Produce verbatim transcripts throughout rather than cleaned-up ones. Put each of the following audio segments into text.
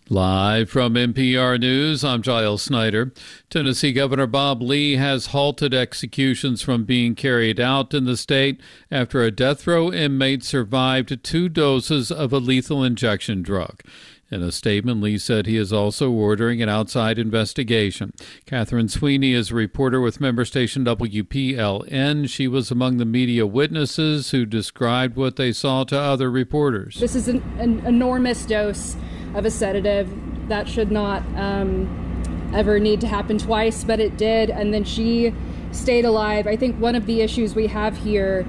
Live from N P R News, I'm Giles Snyder. Tennessee Governor Bob Lee has halted executions from being carried out in the state after a death row inmate survived two doses of a lethal injection drug. In a statement, Lee said he is also ordering an outside investigation. Catherine Sweeney is a reporter with member station W P L N. She was among the media witnesses who described what they saw to other reporters. This is an, an enormous dose of a sedative that should not um, ever need to happen twice, but it did, and then she stayed alive. I think one of the issues we have here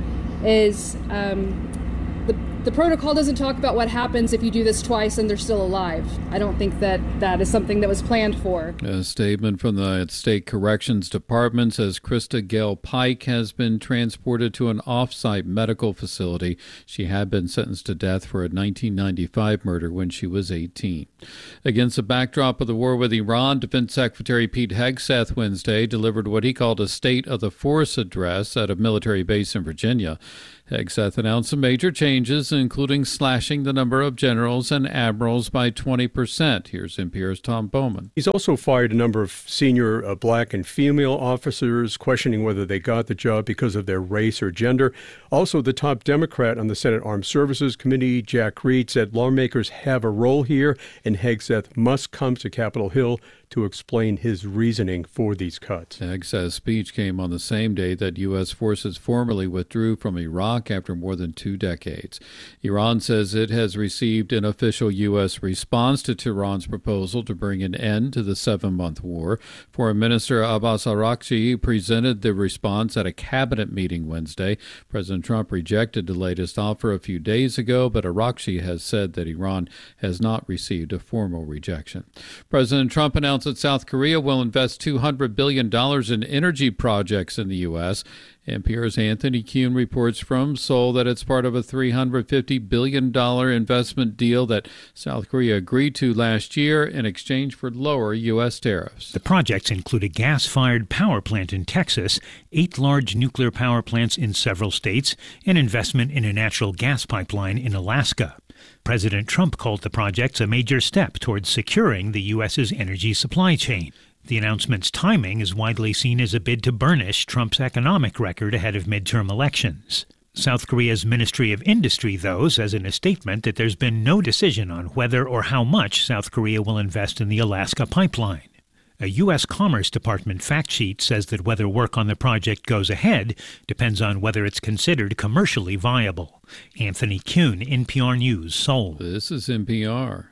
is um, the, the protocol doesn't talk about what happens if you do this twice and they're still alive. I don't think that that is something that was planned for. A statement from the State Corrections Department says Krista Gale Pike has been transported to an off-site medical facility. She had been sentenced to death for a nineteen ninety-five murder when she was eighteen. Against the backdrop of the war with Iran, Defense Secretary Pete Hegseth Wednesday delivered what he called a State of the Force address at a military base in Virginia. Hegseth announced some major changes, including slashing the number of generals and admirals by twenty percent. Here's N P R's Tom Bowman. He's also fired a number of senior uh, black and female officers, questioning whether they got the job because of their race or gender. Also, the top Democrat on the Senate Armed Services Committee, Jack Reed, said lawmakers have a role here, and Hegseth must come to Capitol Hill to explain his reasoning for these cuts. Hegseth's speech came on the same day that U S forces formally withdrew from Iraq after more than two decades. Iran says it has received an official U S response to Tehran's proposal to bring an end to the seven-month war. Foreign Minister Abbas Araghchi presented the response at a cabinet meeting Wednesday. President Trump rejected the latest offer a few days ago, but Araghchi has said that Iran has not received a formal rejection. President Trump announced that South Korea will invest two hundred billion dollars in energy projects in the U S N P R's Anthony Kuhn reports from Seoul that it's part of a three hundred fifty billion dollars investment deal that South Korea agreed to last year in exchange for lower U S tariffs. The projects include a gas-fired power plant in Texas, eight large nuclear power plants in several states, and investment in a natural gas pipeline in Alaska. President Trump called the projects a major step towards securing the U S's energy supply chain. The announcement's timing is widely seen as a bid to burnish Trump's economic record ahead of midterm elections. South Korea's Ministry of Industry, though, says in a statement that there's been no decision on whether or how much South Korea will invest in the Alaska pipeline. A U S Commerce Department fact sheet says that whether work on the project goes ahead depends on whether it's considered commercially viable. Anthony Kuhn, N P R News, Seoul. This is N P R.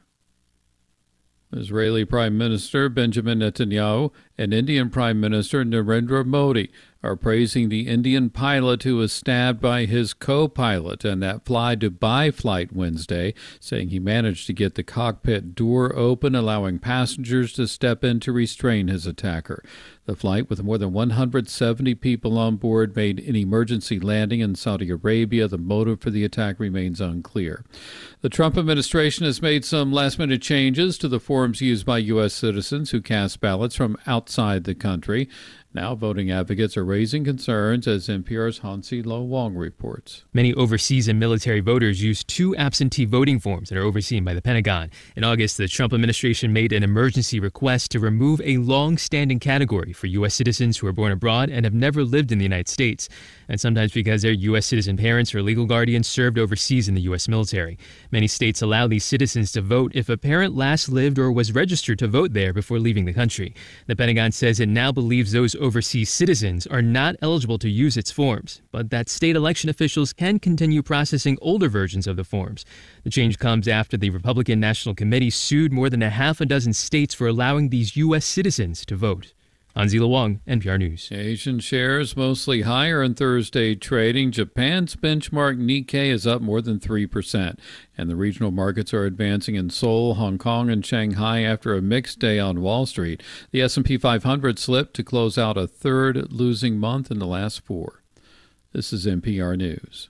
Israeli Prime Minister Benjamin Netanyahu and Indian Prime Minister Narendra Modi are praising the Indian pilot who was stabbed by his co-pilot on that fly-Dubai flight Wednesday, saying he managed to get the cockpit door open, allowing passengers to step in to restrain his attacker. The flight, with more than one hundred seventy people on board, made an emergency landing in Saudi Arabia. The motive for the attack remains unclear. The Trump administration has made some last-minute changes to the forms used by U S citizens who cast ballots from outside the country. Now voting advocates are raising concerns, as N P R's Hansi Lo Wong reports. Many overseas and military voters use two absentee voting forms that are overseen by the Pentagon. In August, the Trump administration made an emergency request to remove a long-standing category for U S citizens who are born abroad and have never lived in the United States, and sometimes because their U S citizen parents or legal guardians served overseas in the U S military. Many states allow these citizens to vote if a parent last lived or was registered to vote there before leaving the country. The Pentagon says it now believes those overseas citizens are not eligible to use its forms, but that state election officials can continue processing older versions of the forms. The change comes after the Republican National Committee sued more than a half a dozen states for allowing these U S citizens to vote. Hansi Lo Wong, N P R News. Asian shares mostly higher in Thursday trading. Japan's benchmark Nikkei is up more than three percent, and the regional markets are advancing in Seoul, Hong Kong, and Shanghai after a mixed day on Wall Street. The S and P five hundred slipped to close out a third losing month in the last four. This is N P R News.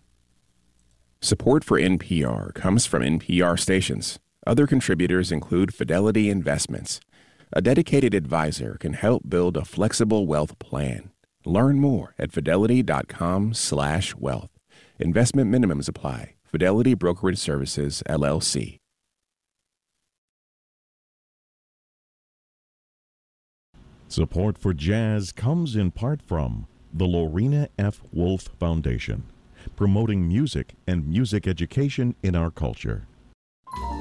Support for N P R comes from N P R stations. Other contributors include Fidelity Investments. A dedicated advisor can help build a flexible wealth plan. Learn more at fidelity.com slash wealth. Investment minimums apply. Fidelity Brokerage Services, L L C. Support for jazz comes in part from the Lorena F. Wolf Foundation, promoting music and music education in our culture.